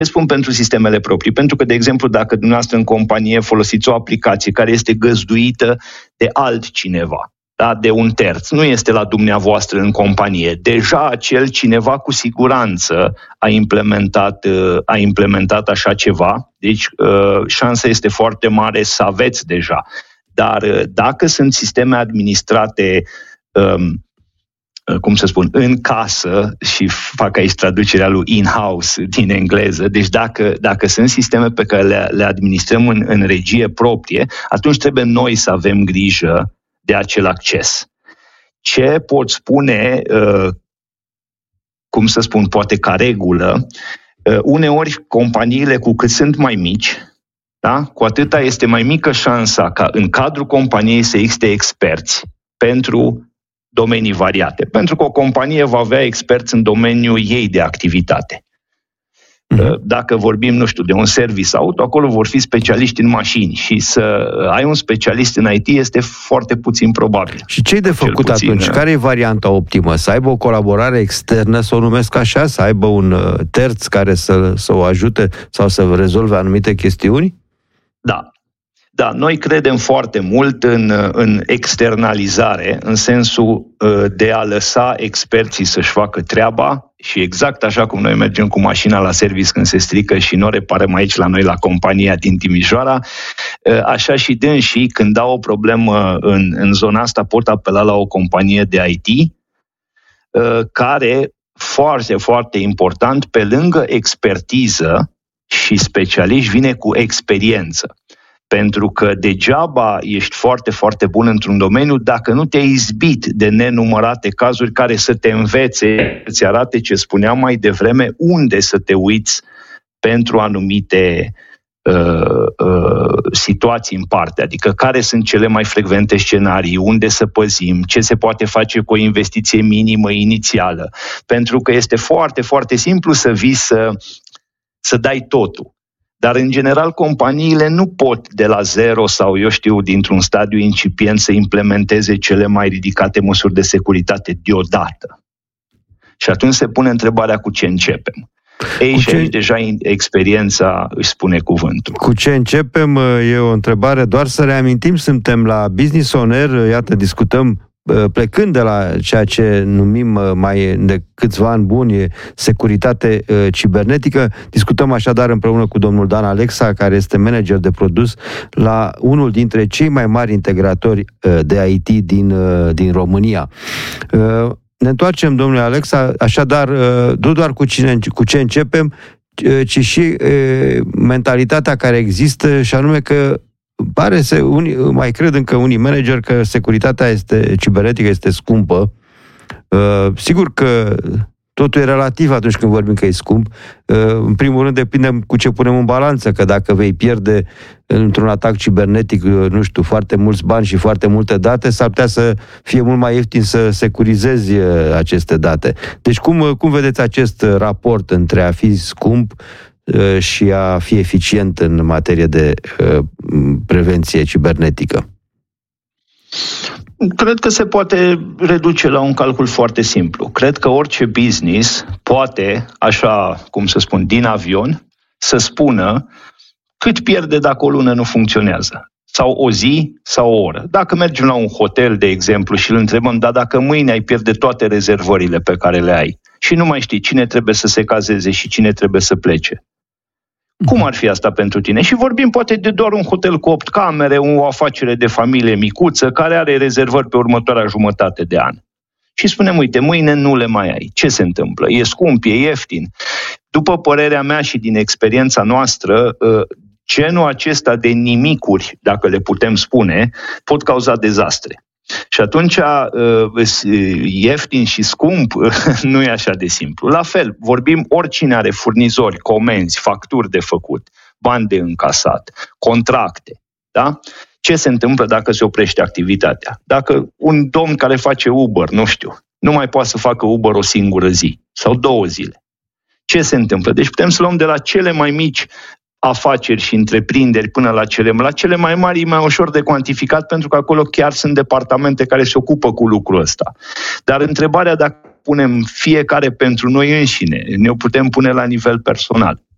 spun pentru sistemele proprii? Pentru că, de exemplu, dacă dumneavoastră în companie folosiți o aplicație care este găzduită de altcineva, da, de un terț, nu este la dumneavoastră în companie, deja acel cineva cu siguranță a implementat așa ceva, deci șansa este foarte mare să aveți deja. Dar dacă sunt sisteme administrate în casă, și fac aici traducerea lui in-house din engleză, deci dacă sunt sisteme pe care le administrăm în regie proprie, atunci trebuie noi să avem grijă de acel acces. Ce pot spune, poate ca regulă, uneori companiile cu cât sunt mai mici, da, cu atâta este mai mică șansa ca în cadrul companiei să existe experți pentru domenii variate. Pentru că o companie va avea experți în domeniul ei de activitate. Dacă vorbim, de un service auto, acolo vor fi specialiști în mașini și să ai un specialist în IT este foarte puțin probabil. Și ce-i de făcut atunci? Care e varianta optimă? Să aibă o colaborare externă, să o numesc așa, să aibă un terț care să o ajute sau să rezolve anumite chestiuni? Da, noi credem foarte mult în externalizare, în sensul de a lăsa experții să-și facă treaba și exact așa cum noi mergem cu mașina la service când se strică și nu o reparăm aici la noi la compania din Timișoara, așa și dânsii când au o problemă în zona asta pot apela la o companie de IT care, foarte, foarte important, pe lângă expertiză și specialiști, vine cu experiență. Pentru că degeaba ești foarte, foarte bun într-un domeniu dacă nu te-ai izbit de nenumărate cazuri care să te învețe, să-ți arate ce spuneam mai devreme, unde să te uiți pentru anumite situații în parte, adică care sunt cele mai frecvente scenarii, unde să păzim, ce se poate face cu o investiție minimă inițială. Pentru că este foarte, foarte simplu să vii să dai totul. Dar, în general, companiile nu pot de la zero sau, dintr-un stadiu incipient să implementeze cele mai ridicate măsuri de securitate deodată. Și atunci se pune întrebarea cu ce începem. Aici deja experiența își spune cuvântul. Cu ce începem e o întrebare. Doar să reamintim, suntem la Business On Air, iată, discutăm plecând de la ceea ce numim mai de câțiva ani buni securitate cibernetică. Discutăm așadar împreună cu domnul Dan Alexa, care este manager de produs la unul dintre cei mai mari integratori de IT din România. Ne întoarcem, domnule Alexa, așadar, nu doar cu ce începem, ci și mentalitatea care există, și anume că mai cred încă unii manageri că securitatea cibernetică este scumpă. Sigur că totul e relativ atunci când vorbim că e scump. În primul rând depinde cu ce punem în balanță, că dacă vei pierde într-un atac cibernetic, foarte mulți bani și foarte multe date, s-ar putea să fie mult mai ieftin să securizezi aceste date. Deci cum vedeți acest raport între a fi scump și a fi eficient în materie de prevenție cibernetică? Cred că se poate reduce la un calcul foarte simplu. Cred că orice business poate, așa cum să spun, din avion, să spună cât pierde dacă o lună nu funcționează. Sau o zi, sau o oră. Dacă mergem la un hotel, de exemplu, și îl întrebăm, dacă mâine ai pierde toate rezervările pe care le ai și nu mai știi cine trebuie să se cazeze și cine trebuie să plece, cum ar fi asta pentru tine? Și vorbim poate de doar un hotel cu 8 camere, o afacere de familie micuță, care are rezervări pe următoarea jumătate de an. Și spunem, uite, mâine nu le mai ai. Ce se întâmplă? E scump, e ieftin? După părerea mea și din experiența noastră, genul acesta de nimicuri, dacă le putem spune, pot cauza dezastre. Și atunci, ieftin și scump nu e așa de simplu. La fel, vorbim oricine are furnizori, comenzi, facturi de făcut, bani de încasat, contracte, da? Ce se întâmplă dacă se oprește activitatea? Dacă un domn care face Uber, nu mai poate să facă Uber o singură zi sau 2 zile. Ce se întâmplă? Deci putem să luăm de la cele mai mici afaceri și întreprinderi până la cele mai mari, e mai ușor de cuantificat, pentru că acolo chiar sunt departamente care se ocupă cu lucrul ăsta. Dar întrebarea, dacă punem fiecare pentru noi înșine, ne-o putem pune la nivel personal.